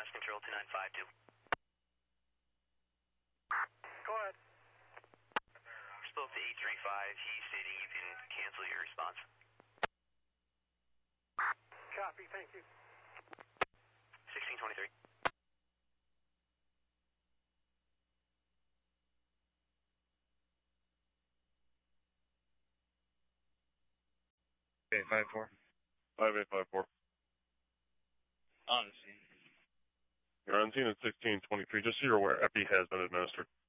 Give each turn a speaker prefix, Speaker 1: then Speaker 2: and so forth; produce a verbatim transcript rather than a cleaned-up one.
Speaker 1: M S Control two nine five two.
Speaker 2: Go ahead.
Speaker 1: Spoke to eight three five. He's stating you can cancel your response.
Speaker 2: Copy, thank you.
Speaker 1: sixteen twenty-three.
Speaker 3: eight five four.
Speaker 4: five eight five four.
Speaker 3: On the scene.
Speaker 4: You're on scene at sixteen twenty-three. Just so you're aware, epi has been administered.